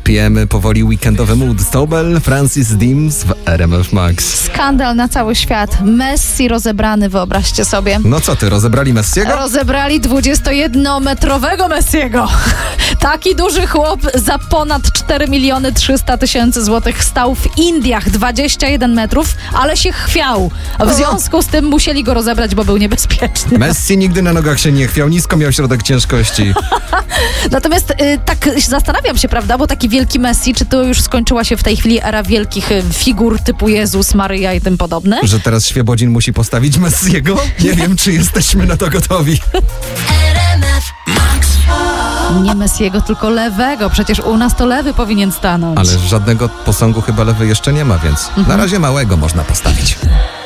Pijemy powoli weekendowy mood. Stobel, Francis Dims w RMF Max. Skandal na cały świat. Messi rozebrany, wyobraźcie sobie. No co ty, rozebrali Messiego? Rozebrali 21-metrowego Messiego. Taki duży chłop za ponad 4 300 000 złotych stał w Indiach, 21 metrów, ale się chwiał. W związku z tym musieli go rozebrać, bo był niebezpieczny. Messi nigdy na nogach się nie chwiał, nisko miał środek ciężkości. Natomiast tak zastanawiam się, prawda, bo taki wielki Messi, czy to już skończyła się w tej chwili era wielkich figur typu Jezus, Maryja i tym podobne? Że teraz Świebodzin musi postawić Messiego? Nie wiem, czy jesteśmy na to gotowi. Nie Messiego, tylko lewego. Przecież u nas to lewy powinien stanąć. Ale żadnego posągu chyba lewy jeszcze nie ma, więc na razie małego można postawić.